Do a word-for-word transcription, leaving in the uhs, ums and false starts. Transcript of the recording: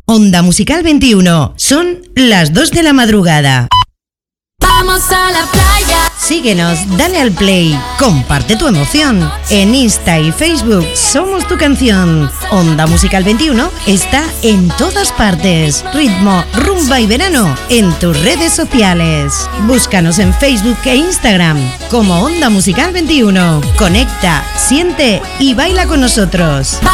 Onda Musical veintiuno. Son las dos de la madrugada. Vamos a la playa. Síguenos, dale al play, comparte tu emoción. En Insta y Facebook somos tu canción. Onda Musical veintiuno está en todas partes. Ritmo, rumba y verano en tus redes sociales. Búscanos en Facebook e Instagram como Onda Musical veintiuno. Conecta, siente y baila con nosotros.